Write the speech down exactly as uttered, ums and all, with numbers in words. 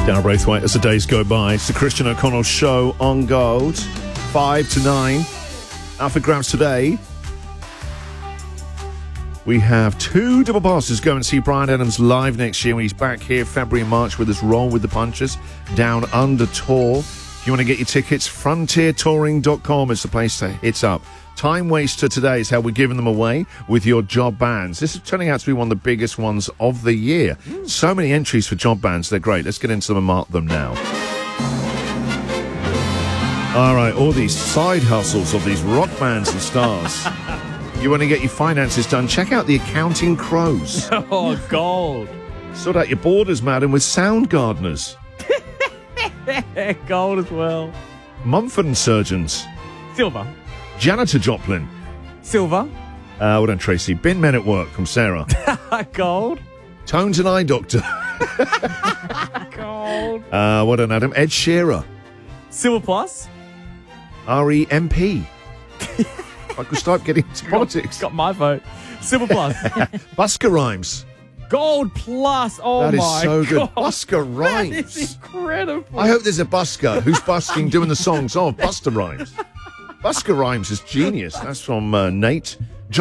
Darren Braithwaite as the days go by. It's the Christian O'Connell Show on Gold. Five to nine. Out for grabs today. We have two double passes going to see Bryan Adams live next year when he's back here February and March with his Roll with the Punches Down Under tour. If you want to get your tickets, frontier touring dot com is the place to hit up. Time Waster today is how we're giving them away with your job bands. This is turning out to be one of the biggest ones of the year. Mm. So many entries for job bands. They're great. Let's get into them and mark them now. All right, all these side hustles of these rock bands and stars. You want to get your finances done? Check out the Accounting Crows. Oh, gold. Sort out your borders, madam, with Sound Gardeners. Gold as well. Mumford and Surgeons. Silver. Janitor Joplin. Silver. Uh, well done, Tracy. Bin Men at Work from Sarah. Gold. Tones and Eye Doctor. Gold. Uh, well done, Adam. Ed Sheeran. Silver plus. R E M P. I could start getting into politics. Got my vote. Silver plus. Busker Rhymes. Gold plus. Oh, that is my so good. God. Busker Rhymes. That is incredible. I hope there's a busker who's busking doing the songs of Buster Rhymes. Busker Rhymes is genius. That's from uh, Nate.